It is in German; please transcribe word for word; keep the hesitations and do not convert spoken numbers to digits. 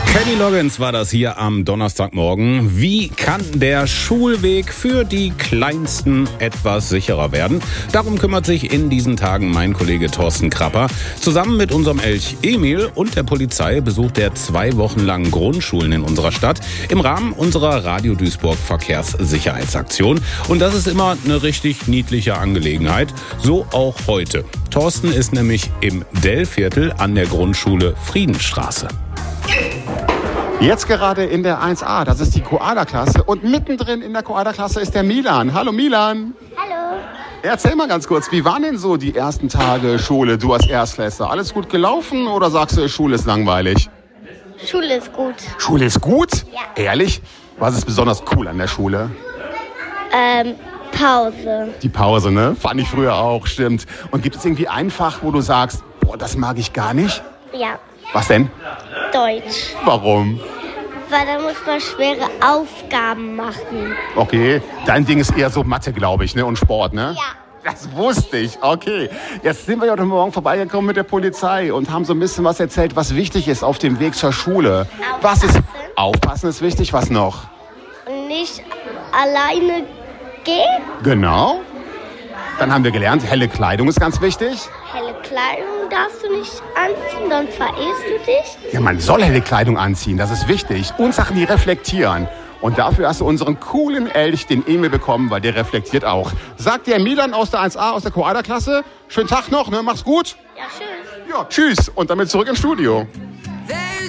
Kenny Loggins war das hier am Donnerstagmorgen. Wie kann der Schulweg für die Kleinsten etwas sicherer werden? Darum kümmert sich in diesen Tagen mein Kollege Thorsten Krapper. Zusammen mit unserem Elch Emil und der Polizei besucht er zwei Wochen lang Grundschulen in unserer Stadt im Rahmen unserer Radio Duisburg Verkehrssicherheitsaktion. Und das ist immer eine richtig niedliche Angelegenheit. So auch heute. Thorsten ist nämlich im Dellviertel an der Grundschule Friedenstraße. Jetzt gerade in der eins a, das ist die Koala-Klasse. Und mittendrin in der Koala-Klasse ist der Milan. Hallo Milan. Hallo. Erzähl mal ganz kurz, wie waren denn so die ersten Tage Schule, du als Erstklässler? Alles gut gelaufen oder sagst du, Schule ist langweilig? Schule ist gut. Schule ist gut? Ja. Ehrlich? Was ist besonders cool an der Schule? Ähm, Pause. Die Pause, ne? Fand ich früher auch, stimmt. Und gibt es irgendwie ein Fach, wo du sagst, boah, das mag ich gar nicht? Ja, Was denn? Deutsch. Warum? Weil da muss man schwere Aufgaben machen. Okay, dein Ding ist eher so Mathe, glaube ich, ne? Und Sport, ne? Ja. Das wusste ich, okay. Jetzt sind wir ja heute Morgen vorbeigekommen mit der Polizei und haben so ein bisschen was erzählt, was wichtig ist auf dem Weg zur Schule. Was ist? Aufpassen ist wichtig, was noch? Und nicht alleine gehen. Genau. Dann haben wir gelernt, helle Kleidung ist ganz wichtig. Helle Kleidung darfst du nicht anziehen, dann verehrst du dich. Ja, man soll helle Kleidung anziehen, das ist wichtig. Und Sachen, die reflektieren. Und dafür hast du unseren coolen Elch, den Emil, bekommen, weil der reflektiert auch. Sagt dir Milan aus der eins a, aus der Koala-Klasse. Schönen Tag noch, ne? Mach's gut. Ja, schön. Ja, tschüss. Und damit zurück ins Studio.